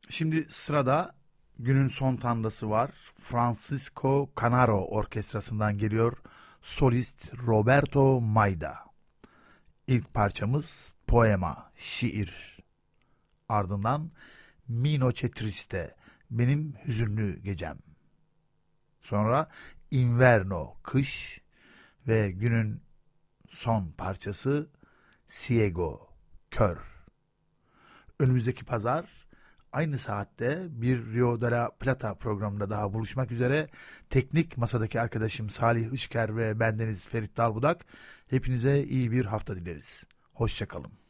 Şimdi sırada günün son tanrısı var. Francisco Canaro Orkestrası'ndan geliyor. Solist Roberto Maida. İlk parçamız Poema, şiir. Ardından Mi Noche Triste, benim hüzünlü gecem. Sonra Inverno, kış ve günün son parçası Ciego, kör. Önümüzdeki pazar aynı saatte bir Rio de la Plata programında daha buluşmak üzere. Teknik masadaki arkadaşım Salih Işker ve bendeniz Ferit Dalbudak. Hepinize iyi bir hafta dileriz. Hoşça kalın.